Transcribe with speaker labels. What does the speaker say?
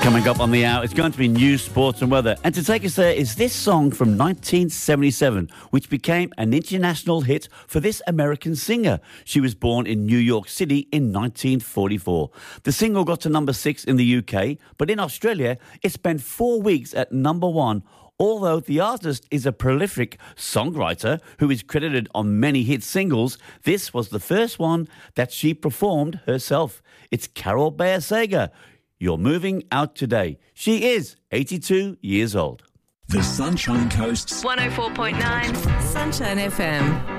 Speaker 1: Coming up on the hour, it's going to be news, sports and weather. And to take us there is this song from 1977, which became an international hit for this American singer. She was born in New York City in 1944. The single got to number 6 in the UK, but in Australia, it spent 4 weeks at number 1, although the artist is a prolific songwriter who is credited on many hit singles. This was the first one that she performed herself. It's Carol Bayer Sager. You're moving out today. She is 82 years old.
Speaker 2: The Sunshine Coast's
Speaker 3: 104.9 Sunshine FM.